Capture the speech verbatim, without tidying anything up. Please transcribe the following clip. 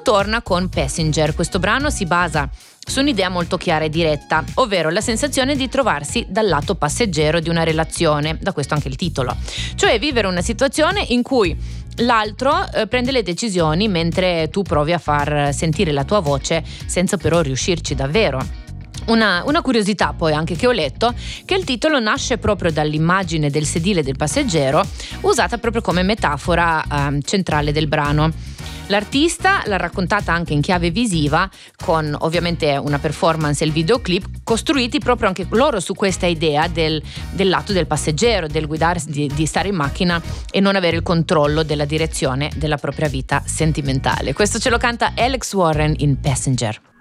torna con Passenger. Questo brano si basa su un'idea molto chiara e diretta, ovvero la sensazione di trovarsi dal lato passeggero di una relazione, da questo anche il titolo, cioè vivere una situazione in cui l'altro eh, prende le decisioni mentre tu provi a far sentire la tua voce senza però riuscirci davvero. Una, una curiosità poi anche che ho letto, che il titolo nasce proprio dall'immagine del sedile del passeggero usata proprio come metafora eh, centrale del brano. L'artista l'ha raccontata anche in chiave visiva, con ovviamente una performance e il videoclip costruiti proprio anche loro su questa idea del, del lato del passeggero, del guidarsi, di, di stare in macchina e non avere il controllo della direzione della propria vita sentimentale. Questo ce lo canta Alex Warren in Passenger.